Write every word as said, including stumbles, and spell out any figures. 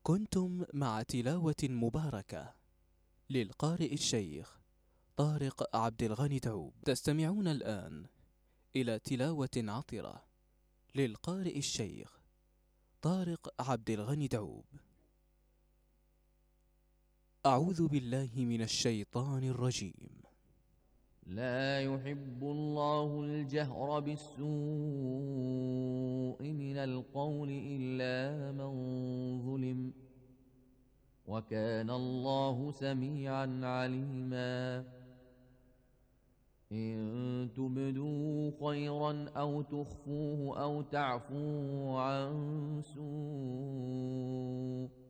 كنتم مع تلاوة مباركة للقارئ الشيخ طارق عبد الغني دعوب. تستمعون الآن إلى تلاوة عطرة للقارئ الشيخ طارق عبد الغني دعوب. أعوذ بالله من الشيطان الرجيم. لا يحب الله الجهر بالسوء من القول إلا من ظلم، وكان الله سميعا عليما. إن تبدوا خيرا أو تخفوه أو تعفوا عن سوء